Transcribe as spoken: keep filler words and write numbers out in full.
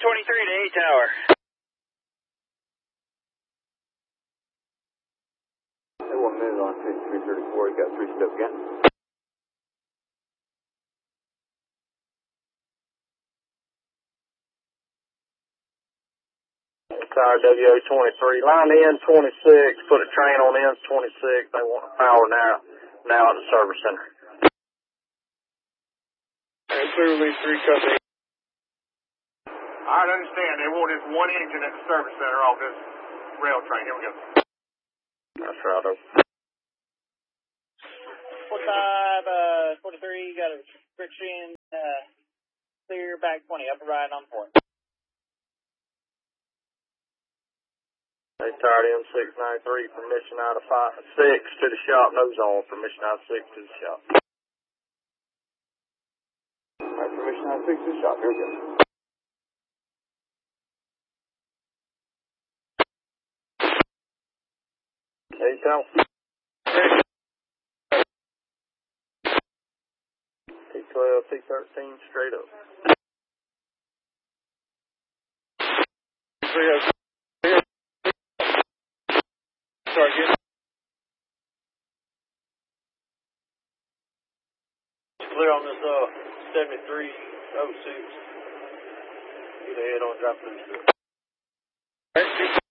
twenty-three to A Tower. Hey, one minute on fifty-three thirty-four, you got three step again. Tower W O twenty-three, line in twenty-six, put a train on ends twenty-six, they want power now, now at the service center. And clearly three company. I understand, they want this one engine at the service center off this rail train, here we go. That's right, over. forty-five, uh, forty-three, got a restriction, uh, clear back twenty, upper right on point. They tired M six ninety-three, permission out of five, six to the shop, no zone, permission out of six to the shop. Alright, permission out of six to the shop, here we go. Hey, tell. T twelve, T thirteen, straight up. Three, oh, three, target. Clear on this, uh, seventy-three oh six. Get ahead on drop through.